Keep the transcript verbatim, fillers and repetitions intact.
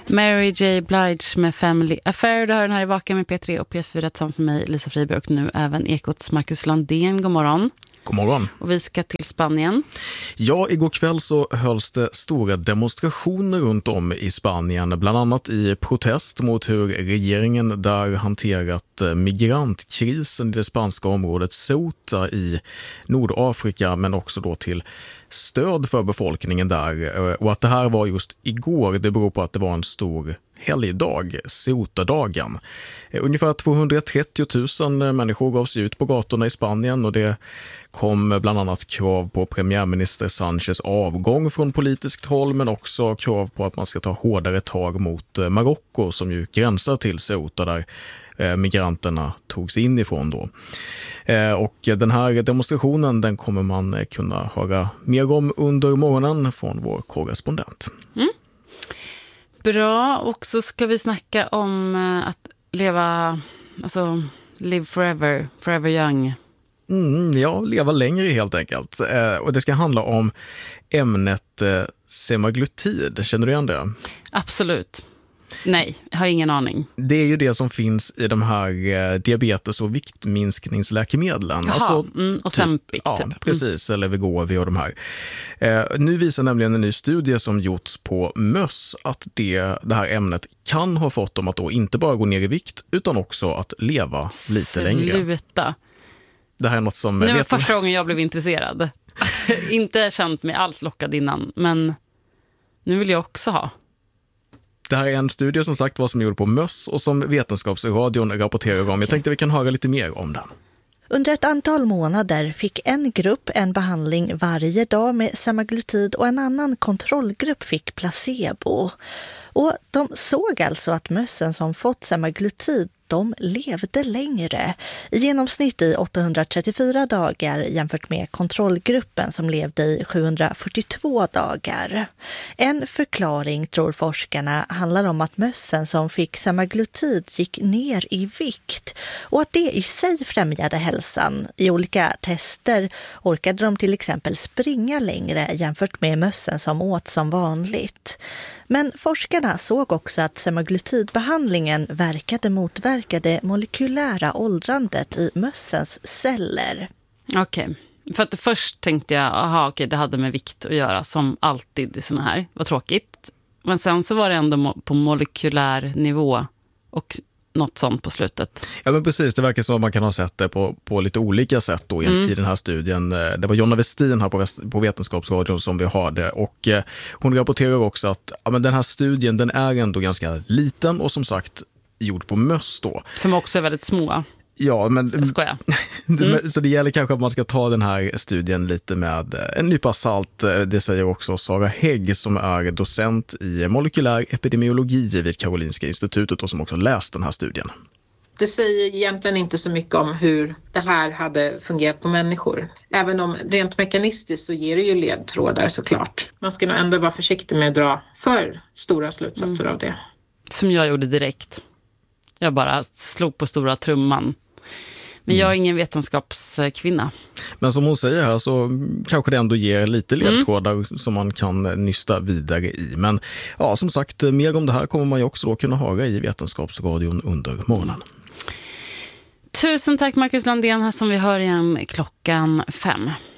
Mary J. Blige med Family Affair. Du hör den här i Vaken med P tre och P fyra tillsammans med mig, Lisa Friberg, och nu även Ekots Marcus Landén. God morgon. God morgon. Och vi ska till Spanien. Ja, igår kväll så hölls det stora demonstrationer runt om i Spanien, bland annat i protest mot hur regeringen där hanterat migrantkrisen i det spanska området Ceuta i Nordafrika, men också då till stöd för befolkningen där. Och att det här var just igår, det beror på att det var en stor helgdag, Ceuta-dagen. Ungefär tvåhundratrettio tusen människor gav sig ut på gatorna i Spanien, och det kom bland annat krav på premiärminister Sanchez avgång från politiskt håll, men också krav på att man ska ta hårdare tag mot Marocko som ju gränsar till Ceuta där migranterna togs in ifrån då. Och den här demonstrationen, den kommer man kunna höra mer om under morgonen från vår korrespondent. Mm. Bra, och så ska vi snacka om att leva, alltså live forever, forever young. Mm, ja, leva längre helt enkelt. Eh, och det ska handla om ämnet eh, semaglutid. Känner du igen det? Absolut. Nej, jag har ingen aning. Det är ju det som finns i de här eh, diabetes- och viktminskningsläkemedlen. Jaha, alltså, mm, och Ozempic typ. Ja, typ. precis, eller Wegovy och de här. Eh, nu visar nämligen en ny studie som gjorts på möss att det, det här ämnet kan ha fått dem att då inte bara gå ner i vikt utan också att leva lite Sluta. längre. Sluta. Det här är något som... Nu var första gången jag blev intresserad. Inte känt mig alls lockad innan, men nu vill jag också ha. Det här är en studie som sagt var som gjord på möss och som Vetenskapsradion rapporterar om. Jag tänkte vi kan höra lite mer om den. Under ett antal månader fick en grupp en behandling varje dag med semaglutid och en annan kontrollgrupp fick placebo. Och de såg alltså att mössen som fått semaglutid, de levde längre, i genomsnitt i åttahundratrettiofyra dagar jämfört med kontrollgruppen som levde i sjuhundrafyrtiotvå dagar. En förklaring, tror forskarna, handlar om att mössen som fick semaglutid gick ner i vikt och att det i sig främjade hälsan. I olika tester orkade de till exempel springa längre jämfört med mössen som åt som vanligt. Men forskarna såg också att semaglutidbehandlingen verkade motverka det molekylära åldrandet i mössens celler. Okej, okay. För att först tänkte jag, aha, okej, det hade med vikt att göra som alltid i såna här. Vad tråkigt. Men sen så var det ändå på molekylär nivå och något sånt på slutet. Ja, men precis, det verkar som att man kan ha sett det på, på lite olika sätt då i, mm. i den här studien. Det var Jonna Westin här på, på Vetenskapsradion som vi hörde, och eh, hon rapporterar också att ja, men den här studien, den är ändå ganska liten och som sagt gjord på möss då. Som också är väldigt små. Ja, men jag skojar. Mm. Så det gäller kanske att man ska ta den här studien lite med en nypa salt. Det säger också Sara Hägg som är docent i molekylär epidemiologi vid Karolinska institutet och som också läst den här studien. Det säger egentligen inte så mycket om hur det här hade fungerat på människor. Även om rent mekanistiskt så ger det ju ledtrådar såklart. Man ska nog ändå vara försiktig med att dra för stora slutsatser mm. av det. Som jag gjorde direkt. Jag bara slog på stora trumman. Men jag är ingen vetenskapskvinna. Men som hon säger här så kanske det ändå ger lite ledtrådar mm. som man kan nysta vidare i. Men ja, som sagt, mer om det här kommer man ju också då kunna höra i Vetenskapsradion under morgonen. Tusen tack Marcus Landén, här som vi hör igen klockan fem.